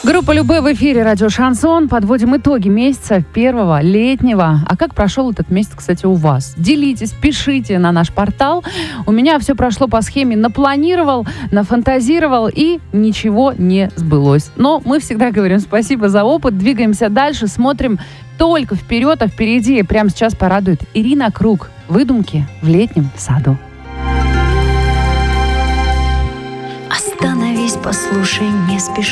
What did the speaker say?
Группа «Любэ» в эфире «Радио Шансон». Подводим итоги месяца первого, летнего. А как прошел этот месяц, кстати, у вас? Делитесь, пишите на наш портал. У меня все прошло по схеме напланировал, нафантазировал и ничего не сбылось. Но мы всегда говорим спасибо за опыт, двигаемся дальше, смотрим только вперед, а впереди прямо сейчас порадует Ирина Круг. Выдумки в летнем саду. Остановись, послушай, не спеши.